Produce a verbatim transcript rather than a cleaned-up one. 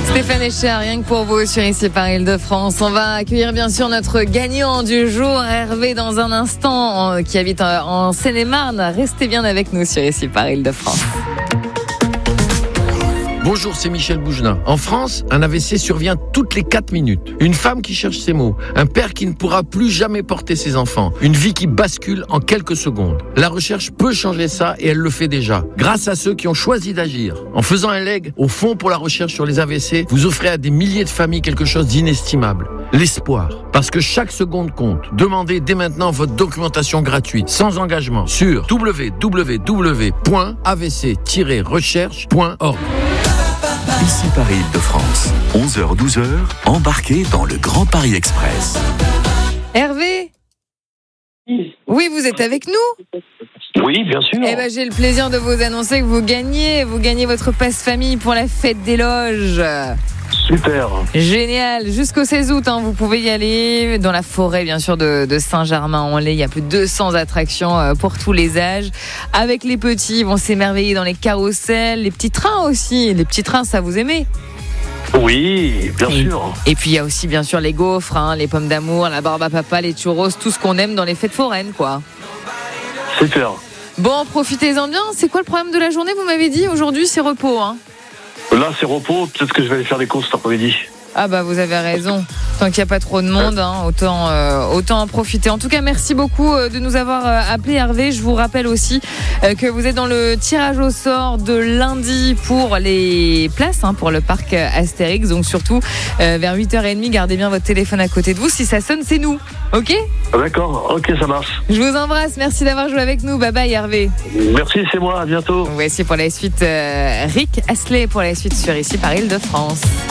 Stéphane Echer, rien que pour vous sur Ici par Île-de-France. On va accueillir bien sûr notre gagnant du jour, Hervé, dans un instant, qui habite en Seine-et-Marne. Restez bien avec nous sur Ici par Île-de-France. Bonjour, c'est Michel Bougelin. En France, un A V C survient toutes les quatre minutes. Une femme qui cherche ses mots, un père qui ne pourra plus jamais porter ses enfants, une vie qui bascule en quelques secondes. La recherche peut changer ça et elle le fait déjà, grâce à ceux qui ont choisi d'agir. En faisant un leg au Fonds pour la recherche sur les A V C, vous offrez à des milliers de familles quelque chose d'inestimable. L'espoir. Parce que chaque seconde compte. Demandez dès maintenant votre documentation gratuite, sans engagement, sur w w w point a v c tiret recherche point org. Ici Paris Île-de-France, onze heures douze heures, embarquez dans le Grand Paris Express. Hervé ? Oui, vous êtes avec nous ? Oui, bien sûr. Eh ben, j'ai le plaisir de vous annoncer que vous gagnez, vous gagnez votre passe-famille pour la fête des loges. Super. Génial. Jusqu'au seize août, hein, vous pouvez y aller dans la forêt, bien sûr, de, de Saint-Germain-en-Laye. Il y a plus de deux cents attractions euh, pour tous les âges. Avec les petits, ils vont s'émerveiller dans les carrousels, les petits trains aussi. Les petits trains, ça vous aimez ? Oui, bien et, sûr. Et puis, il y a aussi, bien sûr, les gaufres, hein, les pommes d'amour, la barbe à papa, les churros, tout ce qu'on aime dans les fêtes foraines, quoi. Super. Bon, profitez-en bien. C'est quoi le programme de la journée, vous m'avez dit ? Aujourd'hui, c'est repos, hein ? Là, c'est repos. Peut-être que je vais aller faire des courses cet après-midi. Ah bah vous avez raison. Tant qu'il n'y a pas trop de monde, hein, autant, euh, autant en profiter. En tout cas, merci beaucoup euh, de nous avoir euh, appelé, Hervé. Je vous rappelle aussi euh, que vous êtes dans le tirage au sort de lundi pour les places hein, pour le parc Astérix. Donc surtout, euh, vers huit heures trente, gardez bien votre téléphone à côté de vous. Si ça sonne, c'est nous. Ok ? D'accord, ok, ça marche. Je vous embrasse. Merci d'avoir joué avec nous. Bye bye, Hervé. Merci, c'est moi. À bientôt. Voici pour la suite euh, Rick Astley pour la suite sur Ici par Île-de-France.